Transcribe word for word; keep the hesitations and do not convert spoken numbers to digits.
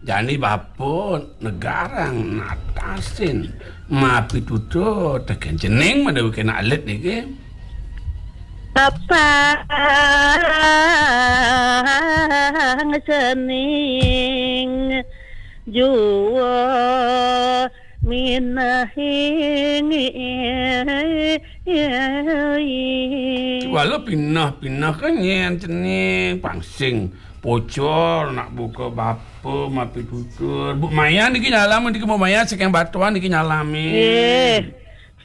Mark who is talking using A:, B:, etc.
A: Jani bapak negara ngatasin mapi tutu tekan jeneng madawi kena alit niki.
B: Apa ngesening juwa minahing
A: walau pinah-pinah kan yen cening pangsing pocor nak buka bapa mapi tutur Bu Maya niki nyalami niki mau Maya sekeng batuan niki nyalami.
B: eh